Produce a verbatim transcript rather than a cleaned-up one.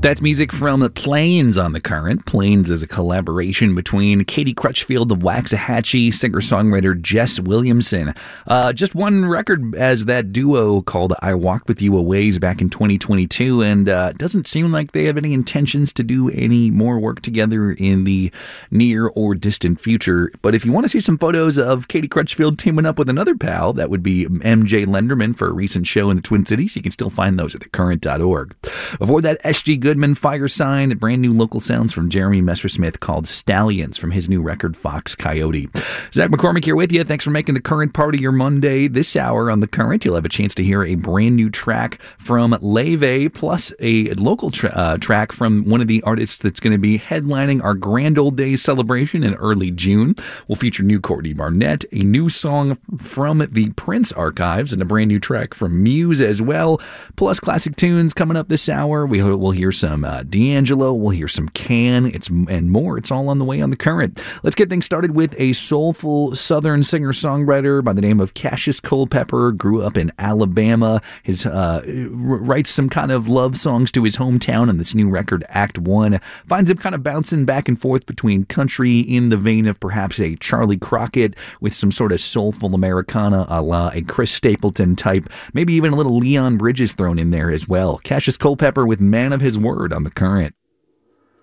That's music from Plains on the Current. Plains is a collaboration between Katie Crutchfield of Waxahachie, singer-songwriter Jess Williamson. Uh, just one record as that duo called I Walked With You a Ways back in twenty twenty-two, and uh, it doesn't seem like they have any intentions to do any more work together in the near or distant future. But if you want to see some photos of Katie Crutchfield teaming up with another pal, that would be M J Lenderman for a recent show in the Twin Cities. You can still find those at the current dot org. Before that, S G Goodman, Fire Sign, brand new local sounds from Jeremy Messersmith called Stallions from his new record Fox Coyote. Zach McCormick here with you. Thanks for making the Current part of your Monday. This hour on the Current, you'll have a chance to hear a brand new track from Leve, plus a local tra- uh, track from one of the artists that's going to be headlining our Grand Old Days celebration in early June. We'll feature new Courtney Barnett, a new song from the Prince archives, and a brand new track from Muse as well. Plus classic tunes coming up this hour. We, we'll hear some uh, D'Angelo, we'll hear some Can, it's and more. It's all on the way on the Current. Let's get things started with a soulful Southern singer-songwriter by the name of Cassius Culpepper. Grew up in Alabama. His uh, writes some kind of love songs to his hometown in this new record, Act One. Finds him kind of bouncing back and forth between country in the vein of perhaps a Charlie Crockett with some sort of soulful Americana a la a Chris Stapleton type. Maybe even a little Leon Bridges thrown in there as well. Cassius Culpepper with Man of His Word on the Current.